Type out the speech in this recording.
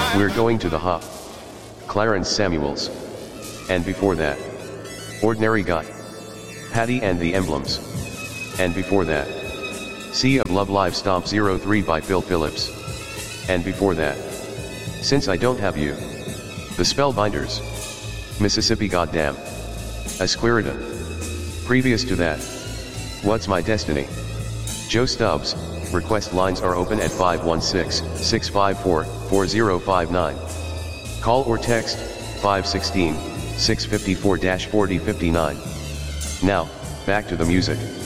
We're going to the hop. Clarence Samuels. And before that, Ordinary Guy. Hattie and the Emblems. And before that, Sea of Love Live Stomp 03 by Phil Phillips. And before that, Since I Don't Have You. The Spellbinders. Mississippi Goddamn. Esquerda. Previous to that, What's My Destiny? Joe Stubbs. Request lines are open at 516-654-4059. Call or text 516-654-4059. Now, back to the music.